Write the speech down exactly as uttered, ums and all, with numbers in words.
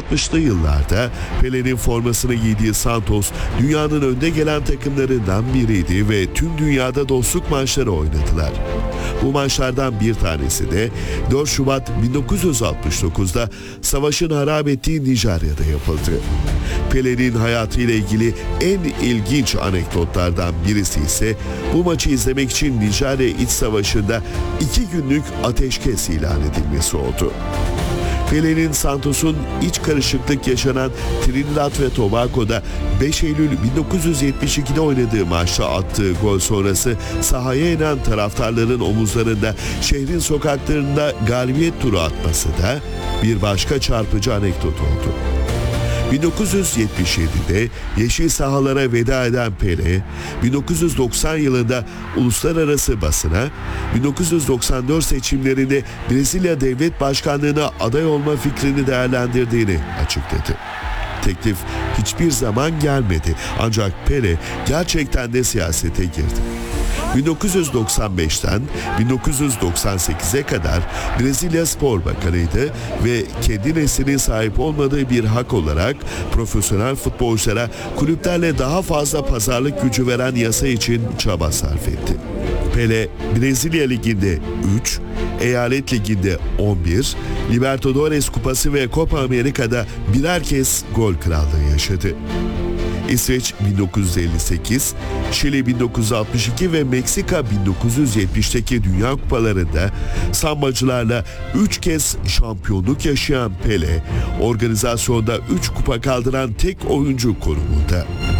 altmışlı yıllarda Pele'nin formasını giydiği Santos, dünyanın önde gelen takımlarından biriydi ve tüm dünyada dostluk maçları oynadılar. Bu maçlardan bir tanesi de dört Şubat bin dokuz yüz altmış dokuzda savaşın harap ettiği Nijerya'da yapıldı. Pele'nin hayatıyla ilgili en ilginç anekdotlardan birisi ise bu maçı izlemek için Nijerya İç Savaşı'nda iki günlük ateşkes ilan edilmesi oldu. Pele'nin Santos'un iç karışıklık yaşanan Trinidad ve Tobago'da beş Eylül bin dokuz yüz yetmiş ikide oynadığı maçta attığı gol sonrası sahaya inen taraftarların omuzlarında şehrin sokaklarında galibiyet turu atması da bir başka çarpıcı anekdot oldu. bin dokuz yüz yetmiş yedide yeşil sahalara veda eden Pele, bin dokuz yüz doksan yılında uluslararası basına bin dokuz yüz doksan dört seçimlerinde Brezilya Devlet Başkanlığı'na aday olma fikrini değerlendirdiğini açıkladı. Teklif hiçbir zaman gelmedi, ancak Pele gerçekten de siyasete girdi. bin dokuz yüz doksan beşten bin dokuz yüz doksan sekize kadar Brezilya Spor Bakanıydı ve kendi neslinin sahip olmadığı bir hak olarak profesyonel futbolculara kulüplerle daha fazla pazarlık gücü veren yasa için çaba sarf etti. Pele, Brezilya Ligi'nde üç, Eyalet Ligi'nde on bir, Libertadores Kupası ve Copa Amerika'da birer kez gol krallığı yaşadı. İsveç bin dokuz yüz elli sekiz, Şili bin dokuz yüz altmış iki ve Meksika bin dokuz yüz yetmişteki Dünya Kupalarında sambacılarla üç kez şampiyonluk yaşayan Pele, organizasyonda üç kupa kaldıran tek oyuncu konumunda.